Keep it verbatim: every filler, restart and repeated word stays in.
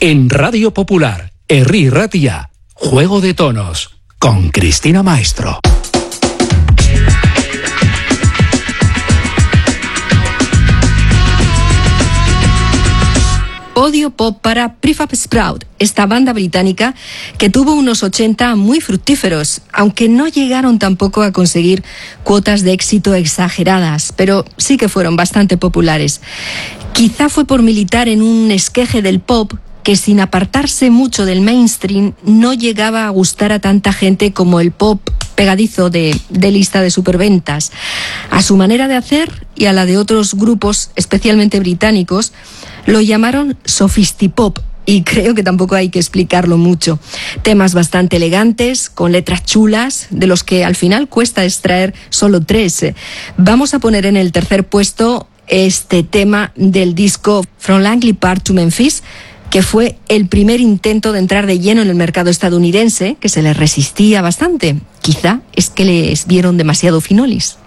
En Radio Popular, Herri Ratia, Juego de Tonos, con Cristina Maestro. Podio pop para Prefab Sprout, esta banda británica que tuvo unos ochenta muy fructíferos, aunque no llegaron tampoco a conseguir cuotas de éxito exageradas, pero sí que fueron bastante populares. Quizá fue por militar en un esqueje del pop que, sin apartarse mucho del mainstream, no llegaba a gustar a tanta gente como el pop pegadizo de, de lista de superventas. A su manera de hacer y a la de otros grupos, especialmente británicos, lo llamaron sofistipop, y creo que tampoco hay que explicarlo mucho. Temas bastante elegantes, con letras chulas, de los que al final cuesta extraer solo tres. Vamos a poner en el tercer puesto este tema del disco From Langley Park to Memphis, que fue el primer intento de entrar de lleno en el mercado estadounidense, que se les resistía bastante. Quizá es que les vieron demasiado finolis.